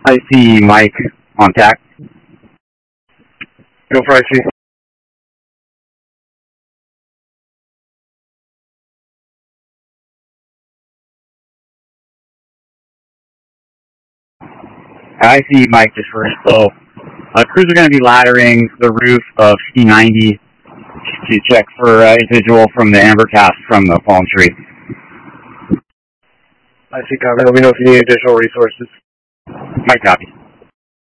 I see Mike on TAC. Go for IC. I see Mike just first. So, crews are going to be laddering the roof of C90 to check for individual from the amber cast from the fallen tree. IC copy. Let me know if you need additional resources. Mike copy.